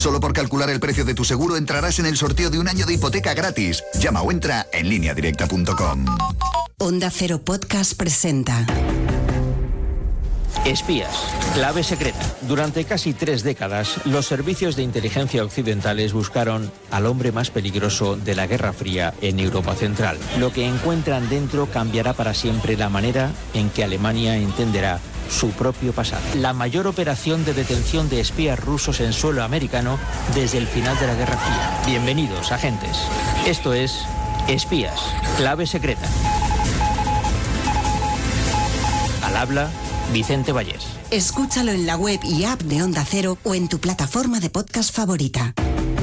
Solo por calcular el precio de tu seguro entrarás en el sorteo de un año de hipoteca gratis. Llama o entra en lineadirecta.com. Onda Cero Podcast presenta Espías, clave secreta. Durante casi 3 décadas, los servicios de inteligencia occidentales buscaron al hombre más peligroso de la Guerra Fría en Europa Central. Lo que encuentran dentro cambiará para siempre la manera en que Alemania entenderá su propio pasado. La mayor operación de detención de espías rusos en suelo americano desde el final de la Guerra Fría. Bienvenidos, agentes. Esto es Espías, clave secreta. Al habla Vicente Vallés. Escúchalo en la web y app de Onda Cero o en tu plataforma de podcast favorita.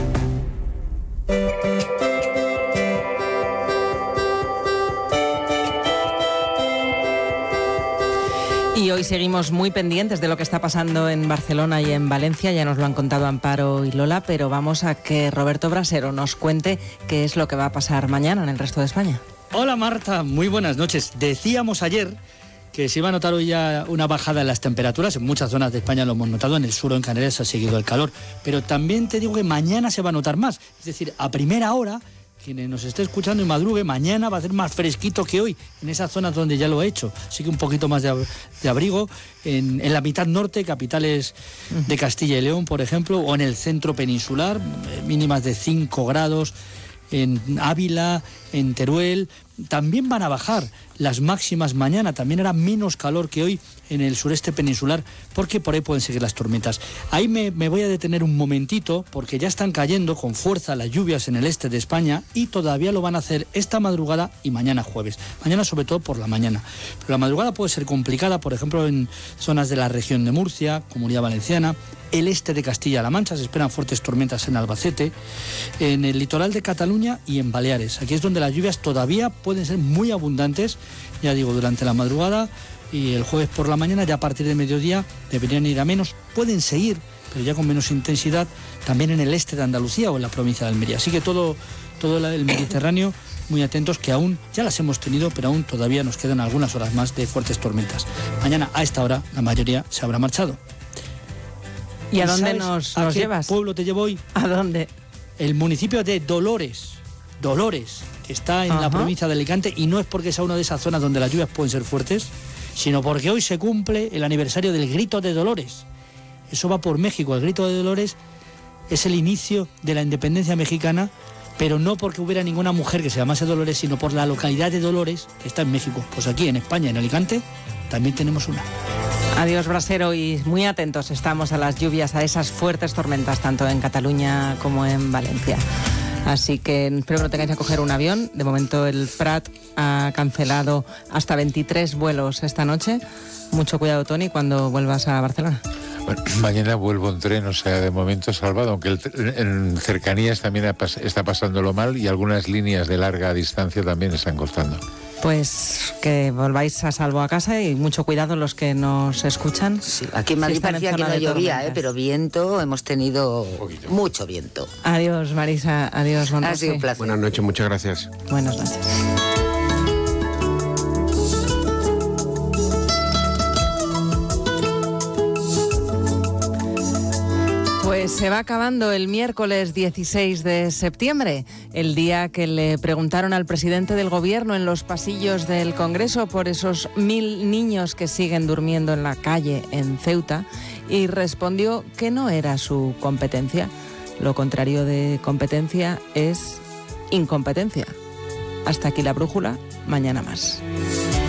Y hoy seguimos muy pendientes de lo que está pasando en Barcelona y en Valencia, ya nos lo han contado Amparo y Lola, pero vamos a que Roberto Brasero nos cuente qué es lo que va a pasar mañana en el resto de España. Hola Marta, muy buenas noches. Decíamos ayer que se iba a notar hoy ya una bajada en las temperaturas. En muchas zonas de España lo hemos notado, en el sur o en Canarias se ha seguido el calor. Pero también te digo que mañana se va a notar más. Es decir, a primera hora, quien nos esté escuchando y madrugue, mañana va a ser más fresquito que hoy, en esas zonas donde ya lo he hecho. Así que un poquito más de abrigo. En la mitad norte, capitales de Castilla y León, por ejemplo, o en el centro peninsular, mínimas de 5 grados. En Ávila, en Teruel, también van a bajar las máximas mañana, también hará menos calor que hoy en el sureste peninsular, porque por ahí pueden seguir las tormentas. Ahí me voy a detener un momentito, porque ya están cayendo con fuerza las lluvias en el este de España y todavía lo van a hacer esta madrugada y mañana jueves. Mañana sobre todo por la mañana. Pero la madrugada puede ser complicada, por ejemplo, en zonas de la región de Murcia, Comunidad Valenciana, el este de Castilla-La Mancha, se esperan fuertes tormentas en Albacete, en el litoral de Cataluña y en Baleares. Aquí es donde las lluvias todavía pueden ser muy abundantes, ya digo, durante la madrugada y el jueves por la mañana. Ya a partir de mediodía deberían ir a menos, pueden seguir, pero ya con menos intensidad, también en el este de Andalucía o en la provincia de Almería. Así que todo el Mediterráneo, muy atentos, que aún ya las hemos tenido, pero aún todavía nos quedan algunas horas más de fuertes tormentas. Mañana a esta hora la mayoría se habrá marchado. ¿Y a dónde nos llevas? ¿A qué pueblo te llevo hoy? ¿A dónde? El municipio de Dolores, que está en la provincia de Alicante, y no es porque sea una de esas zonas donde las lluvias pueden ser fuertes, sino porque hoy se cumple el aniversario del Grito de Dolores. Eso va por México. El Grito de Dolores es el inicio de la independencia mexicana, pero no porque hubiera ninguna mujer que se llamase Dolores, sino por la localidad de Dolores, que está en México. Pues aquí en España, en Alicante, también tenemos una. Adiós, Brasero, y muy atentos estamos a las lluvias, a esas fuertes tormentas, tanto en Cataluña como en Valencia. Así que espero que no tengáis que coger un avión. De momento el Prat ha cancelado hasta 23 vuelos esta noche. Mucho cuidado, Tony, cuando vuelvas a Barcelona. Bueno, mañana vuelvo en tren, o sea, de momento salvado, aunque en cercanías también está pasándolo mal y algunas líneas de larga distancia también están costando. Pues que volváis a salvo a casa y mucho cuidado los que nos escuchan. Sí, aquí en Madrid parecía que no llovía, pero viento, hemos tenido mucho viento. Adiós, Marisa, adiós, Monroy. Ha sido un placer. Buenas noches, muchas gracias. Buenas noches. Pues se va acabando el miércoles 16 de septiembre, el día que le preguntaron al presidente del gobierno en los pasillos del Congreso por esos 1000 niños que siguen durmiendo en la calle en Ceuta, y respondió que no era su competencia. Lo contrario de competencia es incompetencia. Hasta aquí la brújula, mañana más.